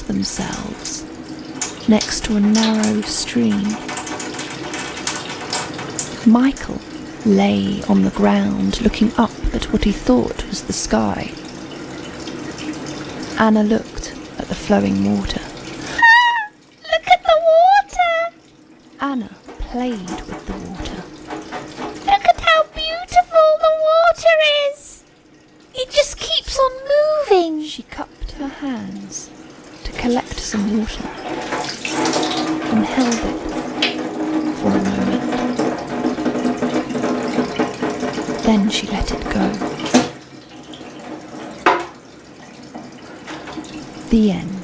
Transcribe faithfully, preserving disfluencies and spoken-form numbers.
themselves next to a narrow stream. Michael lay on the ground looking up at what he thought was the sky. Anna looked at the flowing water. Ah! Look at the water! Anna played with the water. Look at how beautiful the water is! It just keeps on moving. She cupped her hands to collect some water and held it for a moment. Then she let it go. The end.